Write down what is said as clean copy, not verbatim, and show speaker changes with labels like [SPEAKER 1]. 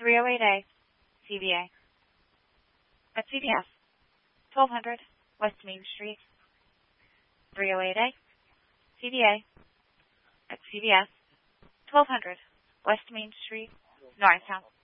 [SPEAKER 1] 308A, CVA. At CVS, 1200 West Main Street. 308A, CVA. At CVS, 1200 West Main Street, Norristown.